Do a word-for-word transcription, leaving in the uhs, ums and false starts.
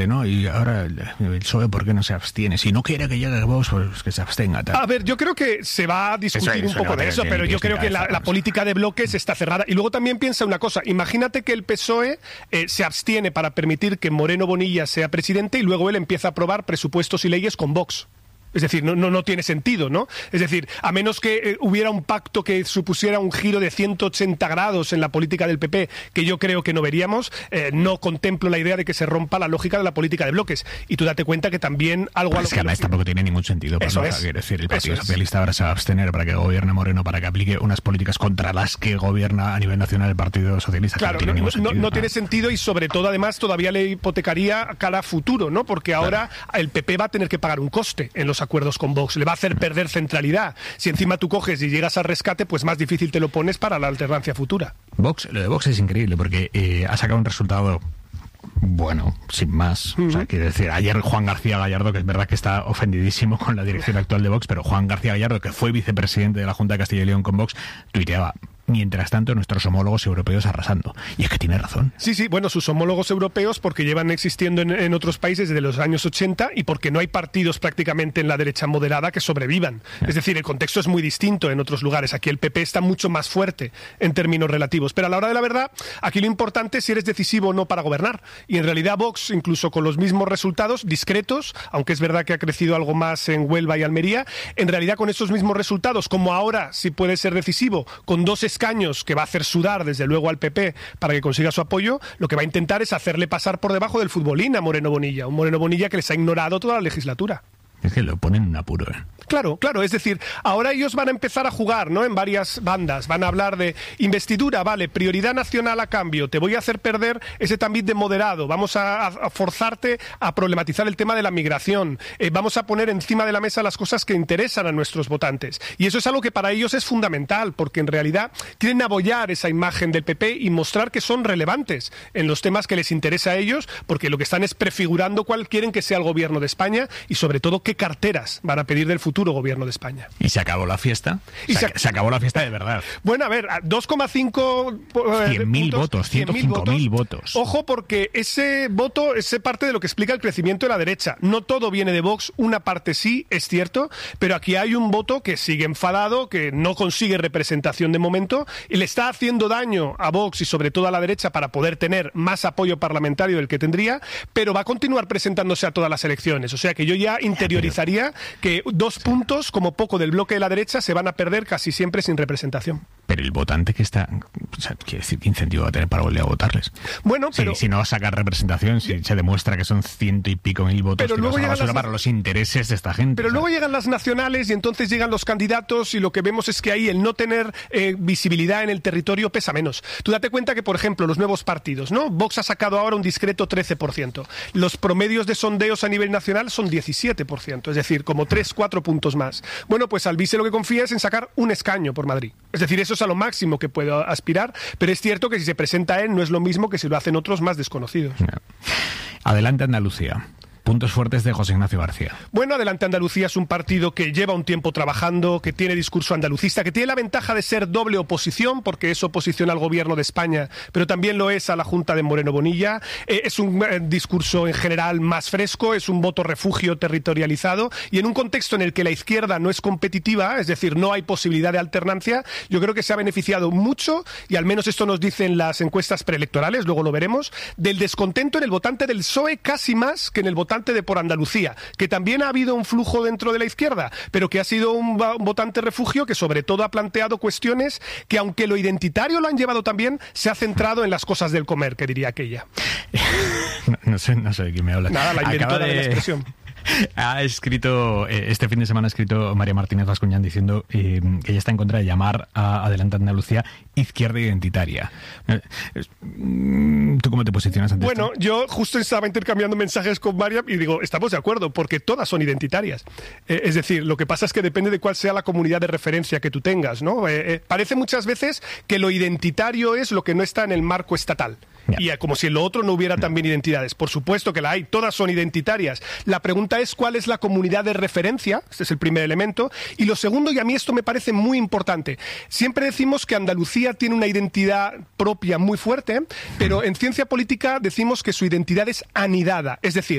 ¿no? Y ahora el P S O E, ¿por qué no se abstiene? Si no quiere que llegue Vox, pues que se abstenga. Tal. A ver, yo creo que se va a discutir eso, eso, un poco no, de eso, pero yo creo que la, la política de bloques está cerrada. Y luego también piensa una cosa, imagínate que el P S O E eh, se abstiene para permitir que Moreno Bonilla sea presidente y luego él empieza a aprobar presupuestos y leyes con Vox. Es decir, no, no, no tiene sentido, ¿no? Es decir, a menos que eh, hubiera un pacto que supusiera un giro de ciento ochenta grados en la política del P P, que yo creo que no veríamos, eh, no contemplo la idea de que se rompa la lógica de la política de bloques. Y tú date cuenta que también algo... Pues a lo es que además que... tampoco tiene ningún sentido. Eso no, es. Quiero decir, el Partido Eso Socialista es. ahora se va a abstener para que gobierne Moreno, para que aplique unas políticas contra las que gobierna a nivel nacional el Partido Socialista. Claro, que no, tiene no, sentido, no, no ¿no? tiene sentido y sobre todo además todavía le hipotecaría cara a futuro, ¿no? Porque ahora claro. el P P va a tener que pagar un coste en los acuerdos con Vox. Le va a hacer perder centralidad. Si encima tú coges y llegas al rescate, pues más difícil te lo pones para la alternancia futura. Vox, lo de Vox es increíble porque eh, ha sacado un resultado bueno, sin más. Uh-huh. O sea, quiero decir, ayer Juan García Gallardo, que es verdad que está ofendidísimo con la dirección actual de Vox, pero Juan García Gallardo, que fue vicepresidente de la Junta de Castilla y León con Vox, tuiteaba: mientras tanto, nuestros homólogos europeos arrasando. Y es que tiene razón. Sí, sí, bueno, sus homólogos europeos porque llevan existiendo en, en otros países desde los años ochenta y porque no hay partidos prácticamente en la derecha moderada que sobrevivan. Yeah. Es decir, el contexto es muy distinto en otros lugares. Aquí el P P está mucho más fuerte en términos relativos. Pero a la hora de la verdad, aquí lo importante es si eres decisivo o no para gobernar. Y en realidad Vox, incluso con los mismos resultados, discretos, aunque es verdad que ha crecido algo más en Huelva y Almería, en realidad con esos mismos resultados, como ahora sí puede ser decisivo, con dos escaños que va a hacer sudar desde luego al P P para que consiga su apoyo, lo que va a intentar es hacerle pasar por debajo del futbolín a Moreno Bonilla, un Moreno Bonilla que les ha ignorado toda la legislatura. Es que lo ponen en un apuro, ¿eh? Claro, claro, es decir, ahora ellos van a empezar a jugar, ¿no? En varias bandas, van a hablar de investidura, vale, prioridad nacional a cambio, te voy a hacer perder ese también de moderado, vamos a, a forzarte a problematizar el tema de la migración, eh, vamos a poner encima de la mesa las cosas que interesan a nuestros votantes. Y eso es algo que para ellos es fundamental, porque en realidad quieren abollar esa imagen del P P y mostrar que son relevantes en los temas que les interesa a ellos, porque lo que están es prefigurando cuál quieren que sea el gobierno de España y sobre todo qué carteras van a pedir del futuro gobierno de España. Y se acabó la fiesta. Y se, se, se acabó la fiesta de verdad. Bueno, a ver, dos coma cinco cien mil votos, ciento cinco mil votos. Ojo, porque ese voto es parte de lo que explica el crecimiento de la derecha. No todo viene de Vox, una parte sí, es cierto, pero aquí hay un voto que sigue enfadado, que no consigue representación de momento y le está haciendo daño a Vox y sobre todo a la derecha para poder tener más apoyo parlamentario del que tendría, pero va a continuar presentándose a todas las elecciones. O sea que yo ya interiorizaría que dos puntos, como poco, del bloque de la derecha se van a perder casi siempre sin representación. Pero el votante que está... O sea, ¿qué incentivo va a tener para volver a votarles? Bueno, pero... Si, si no va a sacar representación, si se demuestra que son ciento y pico mil votos pero que luego los llegan las... para los intereses de esta gente. Pero ¿sabes? luego llegan las nacionales y entonces llegan los candidatos y lo que vemos es que ahí el no tener eh, visibilidad en el territorio pesa menos. Tú date cuenta que, por ejemplo, los nuevos partidos, ¿no? Vox ha sacado ahora un discreto trece por ciento. Los promedios de sondeos a nivel nacional son diecisiete por ciento, es decir, como tres, cuatro puntos más. Bueno, pues Alvise lo que confía es en sacar un escaño por Madrid. Es decir, eso es a lo máximo que puede aspirar, pero es cierto que si se presenta él no es lo mismo que si lo hacen otros más desconocidos. Adelante Andalucía. Puntos fuertes de José Ignacio García. Bueno, Adelante Andalucía es un partido que lleva un tiempo trabajando, que tiene discurso andalucista, que tiene la ventaja de ser doble oposición, porque es oposición al gobierno de España, pero también lo es a la Junta de Moreno Bonilla. Eh, es un eh, discurso en general más fresco, es un voto refugio territorializado, y en un contexto en el que la izquierda no es competitiva, es decir, no hay posibilidad de alternancia, yo creo que se ha beneficiado mucho, y al menos esto nos dicen las encuestas preelectorales, luego lo veremos, del descontento en el votante del P S O E casi más que en el votante de Por Andalucía, que también ha habido un flujo dentro de la izquierda, pero que ha sido un, un votante refugio que sobre todo ha planteado cuestiones que, aunque lo identitario lo han llevado también, se ha centrado en las cosas del comer, que diría aquella. no, no sé, no sé de quién me habla. Nada, la inventora Acaba de... de la expresión. Ha escrito, este fin de semana ha escrito María Martínez Bascuñán diciendo eh, que ella está en contra de llamar a Adelante Andalucía izquierda identitaria. ¿Tú cómo te posicionas ante Bueno, esto? yo justo estaba intercambiando mensajes con María y digo, estamos de acuerdo, porque todas son identitarias. Eh, es decir, lo que pasa es que depende de cuál sea la comunidad de referencia que tú tengas, ¿no? Eh, eh, parece muchas veces que lo identitario es lo que no está en el marco estatal. Y como si en lo otro no hubiera también identidades. Por supuesto que la hay, todas son identitarias. La pregunta es cuál es la comunidad de referencia, este es el primer elemento. Y lo segundo, y a mí esto me parece muy importante, siempre decimos que Andalucía tiene una identidad propia muy fuerte, pero en ciencia política decimos que su identidad es anidada. Es decir,